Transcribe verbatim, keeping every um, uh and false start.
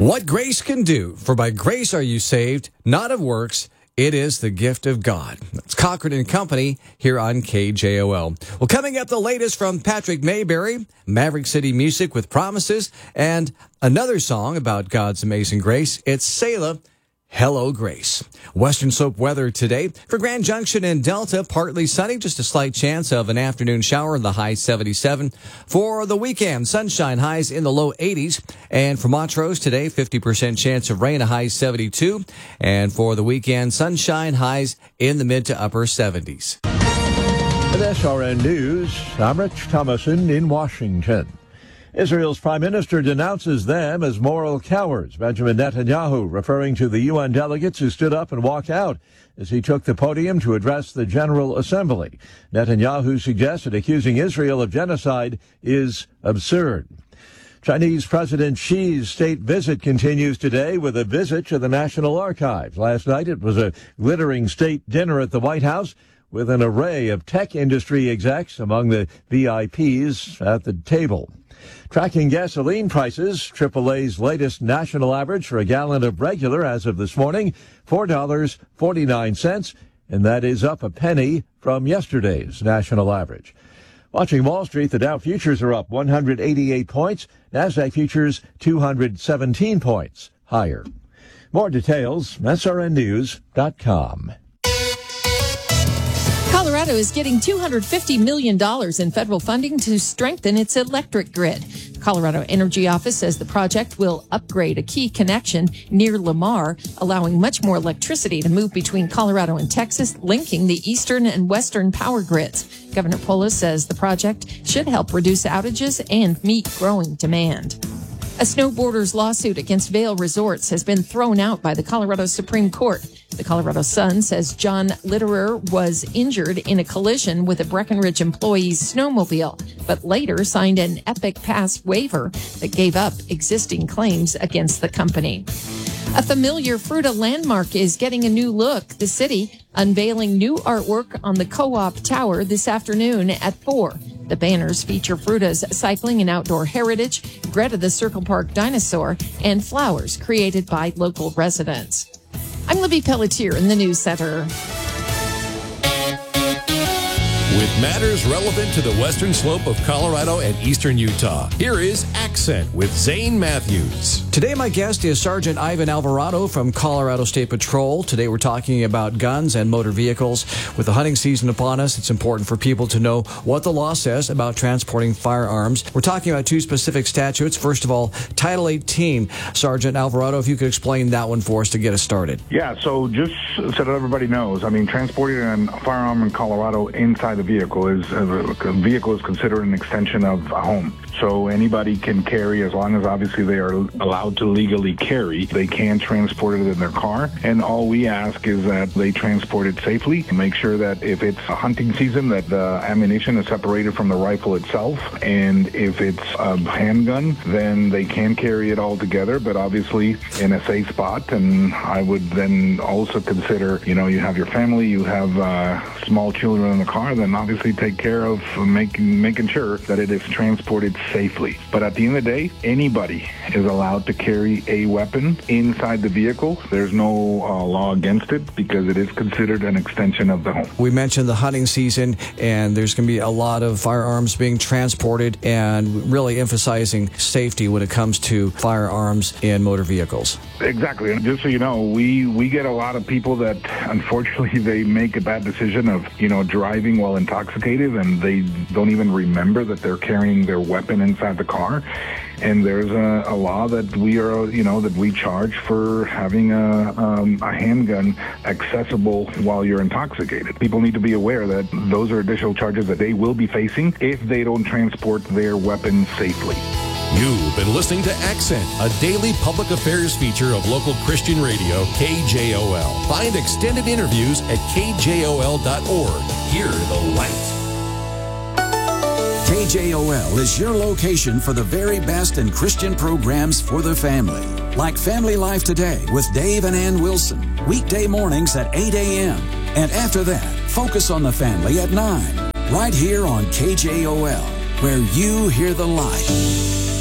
What grace can do, for by grace are you saved, not of works. It is the gift of God. It's Cochran and Company here on K J O L. Well, coming up, the latest from Patrick Mayberry, Maverick City Music with Promises, and another song about God's amazing grace. It's Selah, Hello Grace. Western Slope weather today. For Grand Junction and Delta, partly sunny, just a slight chance of an afternoon shower, the high seventy-seven. For the weekend, sunshine, highs in the low eighties. And for Montrose today, fifty percent chance of rain, a high seventy-two. And for the weekend, sunshine, highs in the mid to upper seventies. With S R N News, I'm Rich Thomason in Washington. Israel's prime minister denounces them as moral cowards. Benjamin Netanyahu referring to the U N delegates who stood up and walked out as he took the podium to address the General Assembly. Netanyahu suggested accusing Israel of genocide is absurd. Chinese President Xi's state visit continues today with a visit to the National Archives. Last night it was a glittering state dinner at the White House with an array of tech industry execs among the V I Ps at the table. Tracking gasoline prices, triple A's latest national average for a gallon of regular as of this morning, four dollars and forty-nine cents, and that is up a penny from yesterday's national average. Watching Wall Street, the Dow futures are up one hundred eighty-eight points, NASDAQ futures two hundred seventeen points higher. More details, S R N news dot com. Colorado is getting two hundred fifty million dollars in federal funding to strengthen its electric grid. Colorado Energy Office says the project will upgrade a key connection near Lamar, allowing much more electricity to move between Colorado and Texas, linking the eastern and western power grids. Governor Polis says the project should help reduce outages and meet growing demand. A snowboarder's lawsuit against Vail Resorts has been thrown out by the Colorado Supreme Court. The Colorado Sun says John Litterer was injured in a collision with a Breckenridge employee's snowmobile, but later signed an Epic Pass waiver that gave up existing claims against the company. A familiar Fruita landmark is getting a new look. The city unveiling new artwork on the Co-op Tower this afternoon at four. The banners feature Fruita's cycling and outdoor heritage, Greta the Circle Park dinosaur, and flowers created by local residents. I'm Libby Pelletier in the News Center. With matters relevant to the western slope of Colorado and eastern Utah, here is Accent with Zane Matthews. Today, my guest is Sergeant Ivan Alvarado from Colorado State Patrol. Today, we're talking about guns and motor vehicles. With the hunting season upon us, it's important for people to know what the law says about transporting firearms. We're talking about two specific statutes. First of all, Title eighteen. Sergeant Alvarado, if you could explain that one for us to get us started. Yeah, so just so that everybody knows, I mean, transporting a firearm in Colorado inside the vehicle is a vehicle is considered an extension of a home. So anybody can carry, as long as obviously they are allowed to legally carry, they can transport it in their car. And all we ask is that they transport it safely. Make sure that if it's a hunting season, that the ammunition is separated from the rifle itself. And if it's a handgun, then they can carry it all together, but obviously in a safe spot. And I would then also consider, you know, you have your family, you have uh, small children in the car, then obviously take care of making making sure that it is transported safely. But at the end of the day, anybody is allowed to carry a weapon inside the vehicle. There's no uh, law against it because it is considered an extension of the home. We mentioned the hunting season, and there's going to be a lot of firearms being transported, and really emphasizing safety when it comes to firearms in motor vehicles. Exactly. And just so you know, we, we get a lot of people that, unfortunately, they make a bad decision of, you know, driving while intoxicated, and they don't even remember that they're carrying their weapon inside the car. And there's a, a law that we are, you know, that we charge for having a, um, a handgun accessible while you're intoxicated. People need to be aware that those are additional charges that they will be facing if they don't transport their weapon safely. You've been listening to Accent, a daily public affairs feature of local Christian radio, K J O L. Find extended interviews at K J O L dot org. Hear the light. K J O L is your location for the very best in Christian programs for the family. Like Family Life Today with Dave and Ann Wilson, weekday mornings at eight a.m. And after that, Focus on the Family at nine, right here on K J O L, where you hear the light.